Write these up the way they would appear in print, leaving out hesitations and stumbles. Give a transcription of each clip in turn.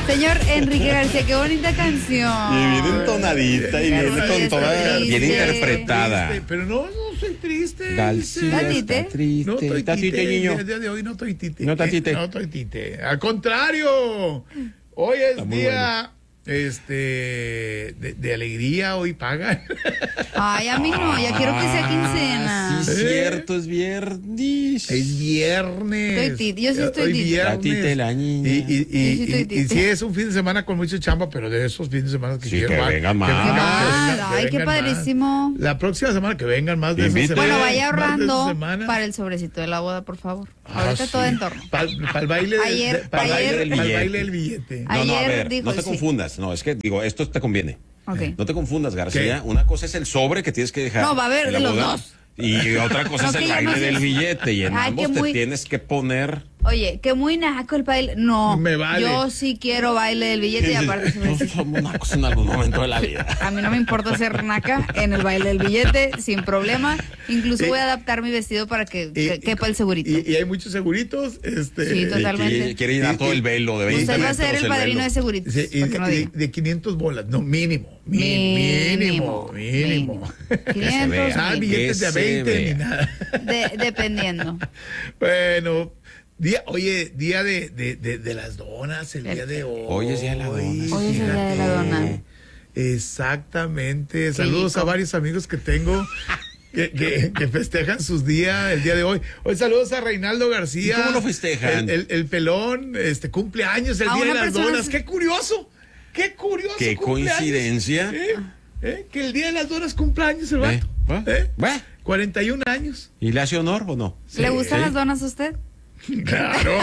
Señor Enrique García, qué bonita canción. Y bien entonadita y viene con toda bien interpretada. Triste, pero no soy triste. García ¿Tite? está triste. No estoy ¿Está tite, triste, niño? el día de hoy no estoy tite. ¿No está tite? No estoy tite. Al contrario, hoy es muy día de alegría, hoy pagan. Ay, a mí no, ya quiero que sea quincena. Sí, cierto, es viernes. Es viernes. Estoy tite, yo sí estoy Hoy tite. viernes. Está tite la niña. Yo sí estoy Y tite. sí es un fin de semana con mucha chamba, pero de esos fines de semana que Sí, quiero que vengan más. Qué mal, que ay, qué vengan más. padrísimo. La próxima semana que vengan más de esas Invite. Bueno, semanas, vaya más de esas ahorrando semanas. para el sobrecito de la boda, por favor. Ahorita sí. todo en torno. Para el baile, Ayer- para el baile ayer- del Para el baile del billete. No, a Ayer ver, dijo, no te sí. confundas. No, es que digo, esto te conviene. Ok. No te confundas, García. ¿Qué? Una cosa es el sobre que tienes que dejar. No, va a haber en la de los boda, dos. Y otra cosa No, es que el ya baile no sé. del billete. Y en Ay, ambos que te muy- tienes que poner. Oye, que muy naco el baile. No, Me vale. yo sí quiero baile del billete y aparte Todos somos nacos en algún momento de la vida. a mí no me importa ser naca en el baile del billete, sin problema. Incluso voy a adaptar mi vestido para que quepa el segurito. Y hay muchos seguritos. Sí, totalmente. Quiere llenar todo el velo de 20 Usted va a metros ser el padrino velo. de seguritos, Sí, y para que no diga. de 500 bolas, no, mínimo. Mínimo. 500. 500, Ah, mínimo. billetes de a Que se 20 ni vea. nada. Dependiendo. Bueno, día de las donas, el día de hoy. Hoy es día de la dona. Hoy es el día de la dona. Exactamente. Saludos rico. a varios amigos que tengo. Que festejan sus días el día de hoy. Hoy saludos a Reinaldo García. ¿Y cómo lo festejan? El pelón, cumple años el A día de una las persona- donas. ¡Qué curioso! ¡Qué curioso! Qué cumpleaños! coincidencia. Que el día de las donas cumpleaños el vato. ¿Eh? ¿Eh? 41 años. ¿Y le hace honor o no? ¿Le gustan ¿Sí? las donas a usted? Claro.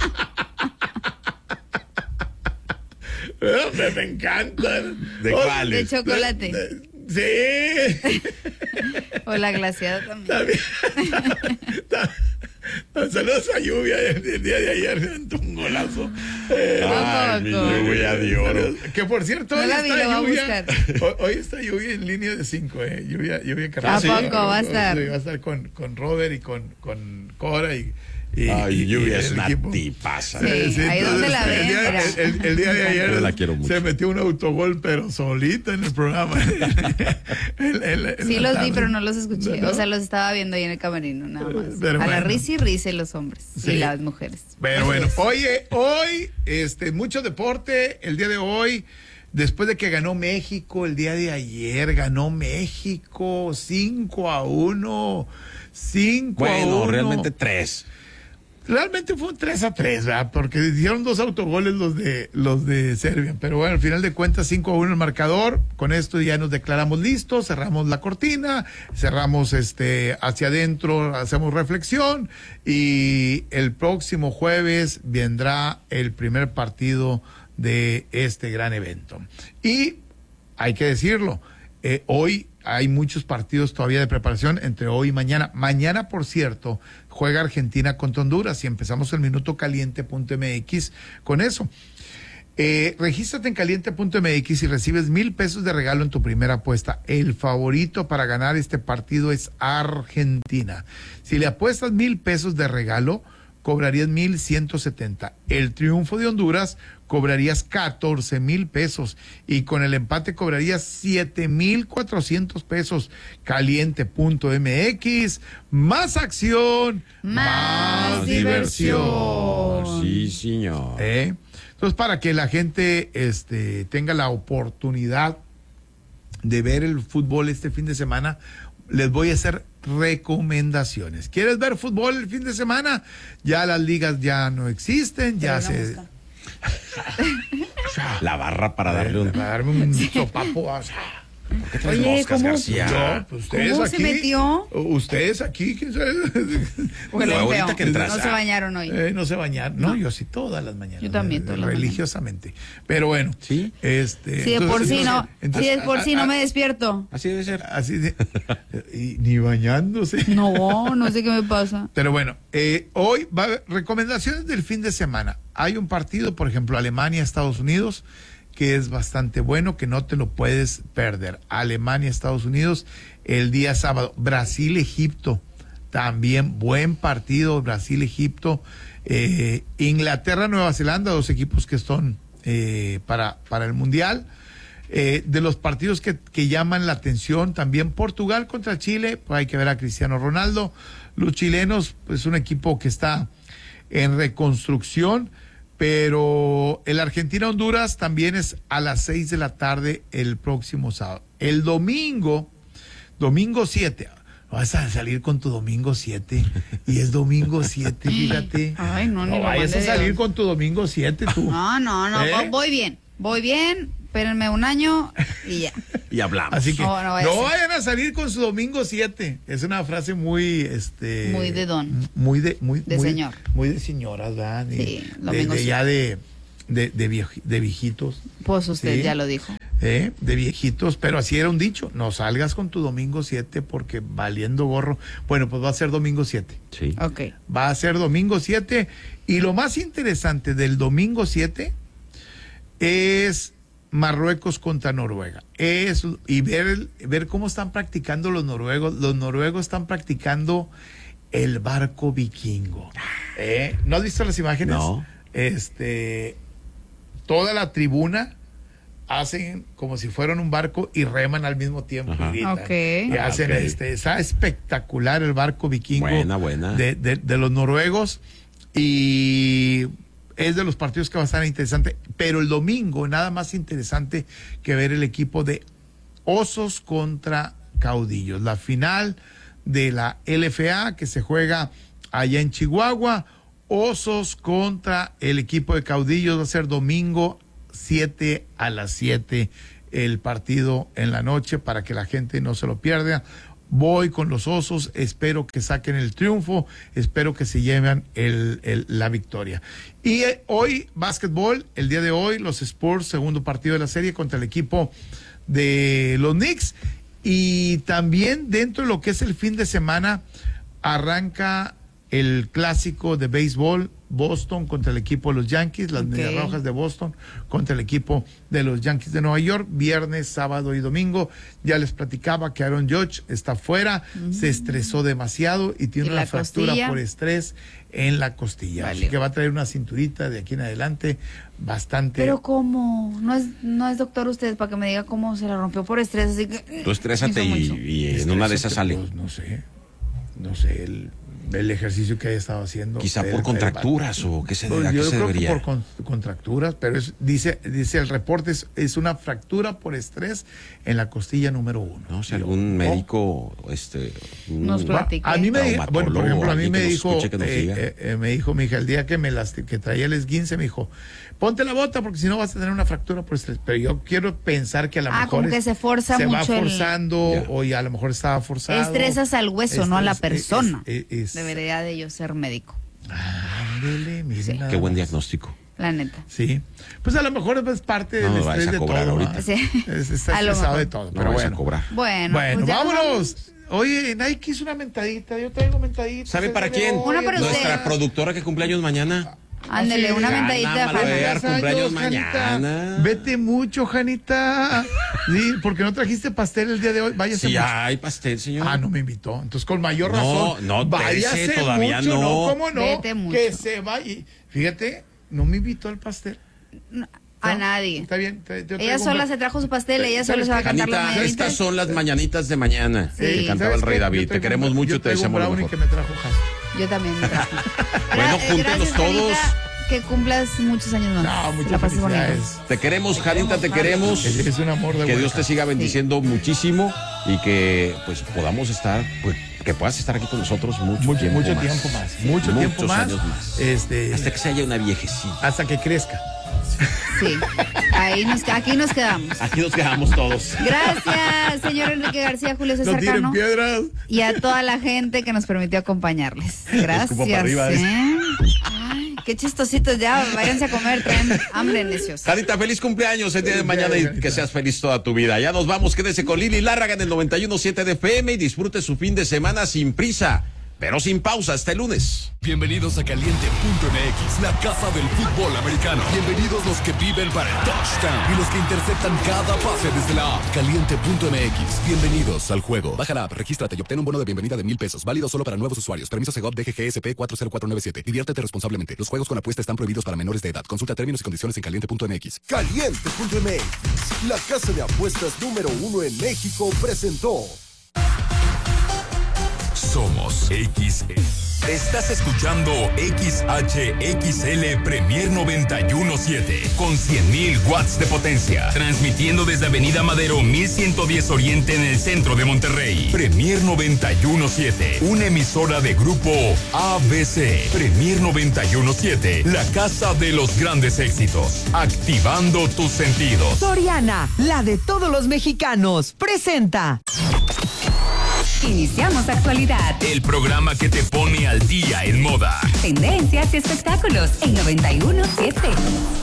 Me encantan. ¿De Oh, cuáles? De chocolate. Sí. O la glaseada también. Saludos a Lluvia el día de ayer, me aventó un golazo. Ay, mi Lluvia de oro. Que por cierto, No hoy la vi, está la voy a Lluvia. buscar. Hoy está Lluvia en línea de 5, Lluvia ¿A Carrasco. poco va a estar? Sí, va a estar con Robert y con Cora y Ay, Lluvia el es una equipo. tipaza. Sí. Ahí donde la ven, mira. El día de ayer Yo la quiero mucho. se metió un autogol, pero solita en el programa. Sí los vi, pero no los escuché. ¿No? O sea, los estaba viendo ahí en el camerino, nada más. Pero A la bueno. risa y risa los hombres Sí. y las mujeres. Pero bueno, oye, hoy, mucho deporte, el día de hoy, después de que ganó México, el día de ayer ganó México 5-1. 5-1. Bueno, realmente 3. Realmente fue un 3-3, ¿verdad? Porque hicieron 2 autogoles los de Serbia. Pero bueno, al final de cuentas, 5-1 el marcador. Con esto ya nos declaramos listos, cerramos la cortina, cerramos hacia adentro, hacemos reflexión. Y el próximo jueves vendrá el primer partido de este gran evento. Y hay que decirlo, hoy hay muchos partidos todavía de preparación entre hoy y mañana. Mañana, por cierto, juega Argentina contra Honduras y empezamos el minuto caliente.mx con eso. Regístrate en caliente.mx y recibes $1,000 de regalo en tu primera apuesta. El favorito para ganar este partido es Argentina. Si le apuestas $1,000 de regalo, cobrarías 1,170. El triunfo de Honduras cobrarías 14,000 pesos y con el empate cobrarías 7,400 pesos. Caliente.mx, más acción, Más diversión. Sí, señor. Entonces, para que la gente tenga la oportunidad de ver el fútbol este fin de semana, les voy a hacer recomendaciones. ¿Quieres ver fútbol el fin de semana? Ya las ligas ya no existen, ya se... La barra para darle un... Para darme un sopapo. ¿Por qué traes Oye, moscas, ¿cómo? García? Yo, pues, ustedes ¿Cómo aquí, se metió? Ustedes aquí, ¿quién sabe? Huele ahorita feo. que entras, No se bañaron hoy. No se bañaron. No, yo sí todas las mañanas. Yo también, todas las religiosamente. Pero bueno. ¿Sí? Si de por sí no, si de por sí no me despierto. Así debe ser. Así de, y ni bañándose. No sé qué me pasa. Pero bueno, hoy va a haber recomendaciones del fin de semana. Hay un partido, por ejemplo, Alemania-Estados Unidos, que es bastante bueno, que no te lo puedes perder. Alemania-Estados Unidos, el día sábado. Brasil-Egipto, también buen partido, Brasil-Egipto. Inglaterra-Nueva Zelanda, 2 equipos que son para el Mundial. De los partidos que llaman la atención, también Portugal contra Chile, pues hay que ver a Cristiano Ronaldo. Los chilenos, pues un equipo que está en reconstrucción, pero el Argentina-Honduras también es a las 6 de la tarde el próximo sábado. El domingo 7, vas a salir con tu domingo 7, y es domingo 7, fíjate. Ay, no vayas a salir con tu domingo 7 tú. No, voy bien, espérenme un año y ya. Y hablamos. Así que no vayan a salir con su domingo 7. Es una frase muy muy de don. Muy de señor. Muy de señoras, ¿verdad? Sí, domingo 7. Ya de viejitos. Pues usted ¿sí? ya lo dijo. De viejitos, pero así era un dicho: no salgas con tu domingo 7 porque valiendo gorro. Bueno, pues va a ser domingo 7. Sí. Ok. Va a ser domingo 7, y lo más interesante del domingo 7 es Marruecos contra Noruega. Y ver cómo están practicando los noruegos. Los noruegos están practicando el barco vikingo. ¿No has visto las imágenes? No. Toda la tribuna hacen como si fueran un barco y reman al mismo tiempo. Ajá. Y gritan. Okay. Y hacen está espectacular el barco vikingo. Buena. De los noruegos, y es de los partidos que va a estar interesante. Pero el domingo, nada más interesante que ver el equipo de Osos contra Caudillos. La final de la LFA que se juega allá en Chihuahua. Osos contra el equipo de Caudillos. Va a ser domingo 7 a las 7 el partido en la noche, para que la gente no se lo pierda. Voy con los Osos, espero que saquen el triunfo, espero que se lleven la victoria. Y hoy, básquetbol, el día de hoy, los Spurs, segundo partido de la serie contra el equipo de los Knicks. Y también dentro de lo que es el fin de semana, arranca el clásico de béisbol, Boston contra el equipo de los Yankees, las Medias Rojas de Boston contra el equipo de los Yankees de Nueva York, viernes, sábado y domingo. Ya les platicaba que Aaron Judge está fuera, se estresó demasiado y tiene una fractura por estrés en la costilla. Así que va a traer una cinturita de aquí en adelante bastante. Pero ¿cómo? No es doctor usted para que me diga cómo se la rompió por estrés, así que tú estrésate y en una de esas sale. Pues, no sé, el ejercicio que haya estado haciendo. Quizá por contracturas o qué se debería. Yo creo que por contracturas, pero dice el reporte, es una fractura por estrés en la costilla número 1. No, si algún médico nos platique. A mí por ejemplo, a mí me dijo mi hija, el día que traía el esguince, me dijo: ponte la bota porque si no vas a tener una fractura por estrés. Pero yo quiero pensar que a lo mejor como que se forza se mucho, va forzando o ya a lo mejor estaba forzado. Estresas al hueso, no a la persona. Debería de yo ser médico. Ándele, Sí. Qué buen diagnóstico. La neta. Sí. Pues a lo mejor es parte del estrés de todo. Ahorita. Sí. Está estresado de todo. Pero bueno. A cobrar. Bueno, pues vámonos. Oye, nadie quiso una mentadita. Yo traigo mentadita. ¿Sabe para quién? Una para usted. Nuestra productora que cumpleaños mañana. Ándele, una mentadita. Cumpleaños mañana. Vete mucho, Janita. Sí, porque no trajiste pastel el día de hoy. Váyase Sí, mucho. hay pastel, señor. No me invitó. Entonces, con mayor razón. No, váyase todavía mucho, no. ¿Cómo no? Vete mucho. Que se vaya. Fíjate, no me invitó al pastel. A nadie. Está bien. Ella sola se trajo su pastel, ella sola se va a cantar la Janita, mañanita. estas son las mañanitas de mañana. Sí. Que cantaba el rey David. Te queremos mucho, te deseamos lo mejor. Que me trajo Jas. Yo también me trajo. Bueno, júntenlos Gracias, todos. Janita, que cumplas muchos años más. No, muchas La pases bonito. felicidades. Te queremos, Janita, te queremos. Es un amor de Que Dios vuelta. te siga bendiciendo muchísimo y que pues podamos estar, pues que puedas estar aquí con nosotros mucho tiempo más. Mucho tiempo más. Años más. Hasta que se haya una viejecita. Hasta que crezca. Sí. Aquí nos quedamos. Aquí nos quedamos todos. Gracias, señor Enrique García, Julio César No tiren Cano. piedras. Y a toda la gente que nos permitió acompañarles. Escupo para Gracias. arriba, Ay, qué chistositos ya. Váyanse a comer, traen hambre, necios. Janita, feliz cumpleaños el día de mañana y que seas feliz toda tu vida. Ya nos vamos, quédese con Lili Lárraga en el 91.7 de FM y disfrute su fin de semana sin prisa, pero sin pausa este lunes. Bienvenidos a Caliente.mx, la casa del fútbol americano. Bienvenidos los que viven para el touchdown y los que interceptan cada pase desde la app. Caliente.mx, bienvenidos al juego. Baja la app, regístrate y obtén un bono de bienvenida de $1,000. Válido solo para nuevos usuarios. Permiso Segov DGGSP 40497. Diviértete responsablemente. Los juegos con apuesta están prohibidos para menores de edad. Consulta términos y condiciones en Caliente.mx. Caliente.mx, la casa de apuestas número 1 en México, presentó. Somos XL. Estás escuchando XHXL Premier 91.7 con 100,000 watts de potencia, transmitiendo desde Avenida Madero 1110 Oriente en el centro de Monterrey. Premier 91.7, una emisora de grupo ABC. Premier 91.7, la casa de los grandes éxitos, activando tus sentidos. Soriana, la de todos los mexicanos, presenta. Iniciamos Actualidad, El programa que te pone al día en moda. tendencias y espectáculos en 91.7.